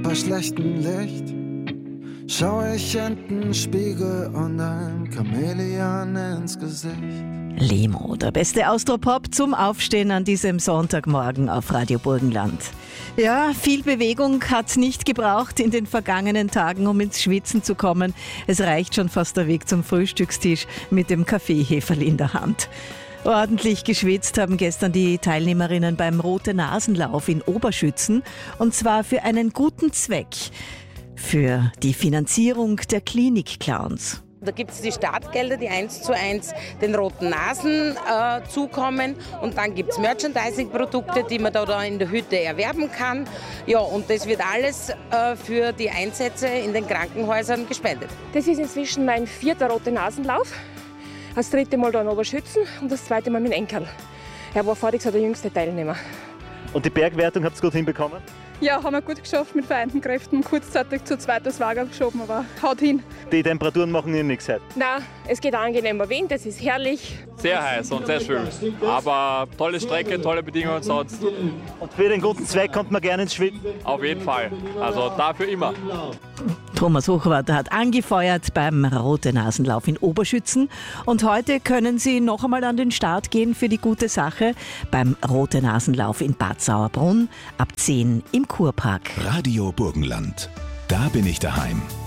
bei schlechtem Licht schaue ich in den Spiegel und ein Chamäleon ins Gesicht. Lemo, der beste Austropop zum Aufstehen an diesem Sonntagmorgen auf Radio Burgenland. Ja, viel Bewegung hat nicht gebraucht in den vergangenen Tagen, um ins Schwitzen zu kommen. Es reicht schon fast der Weg zum Frühstückstisch mit dem Kaffeeheferl in der Hand. Ordentlich geschwitzt haben gestern die Teilnehmerinnen beim Rote-Nasen-Lauf in Oberschützen, und zwar für einen guten Zweck, für die Finanzierung der Klinik-Clowns. Da gibt es die Startgelder, die 1:1 den Roten Nasen zukommen, und dann gibt es Merchandising-Produkte, die man da in der Hütte erwerben kann. Ja, und das wird alles für die Einsätze in den Krankenhäusern gespendet. Das ist inzwischen mein 4. Rote-Nasen-Lauf. Das 3. Mal da in Oberschützen und das 2. Mal mit Enkerl. Er war voriges Jahr der jüngste Teilnehmer. Und die Bergwertung habt ihr gut hinbekommen? Ja, haben wir gut geschafft mit vereinten Kräften. Kurzzeitig zu zweit das Lager geschoben, aber haut hin. Die Temperaturen machen Ihnen nichts heute? Nein, es geht angenehmer Wind, es ist herrlich. Sehr heiß und sehr schön. Aber tolle Strecke, tolle Bedingungen sonst. Und für den guten Zweck kommt man gerne ins Schwitzen? Auf jeden Fall. Also dafür immer. Thomas Hochwarter hat angefeuert beim Rote-Nasenlauf in Oberschützen. Und heute können Sie noch einmal an den Start gehen für die gute Sache beim Rote-Nasenlauf in Bad Sauerbrunn ab 10 im Kurpark. Radio Burgenland. Da bin ich daheim.